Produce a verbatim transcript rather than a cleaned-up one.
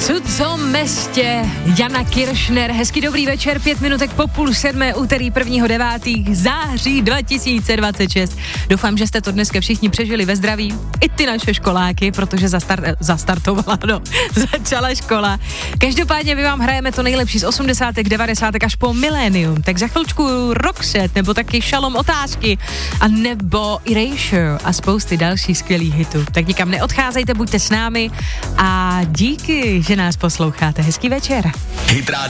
Cudzo mestě, Jana Kiršner, hezky dobrý večer, pět minutek po půl sedmé, úterý prvního devátého září dva tisíce dvacet šest. Doufám, že jste to dneska všichni přežili ve zdraví, i ty naše školáky, protože zastar- zastartovala, no, začala škola. Každopádně my vám hrajeme to nejlepší z osmdesátek, devadesátek až po milénium, tak za chvilčku Roxette, nebo taky Šalom otázky, a nebo Erasure a spousty dalších skvělých hitů. Tak nikam neodcházejte, buďte s námi a díky, že nás posloucháte. Hezký večer. Hit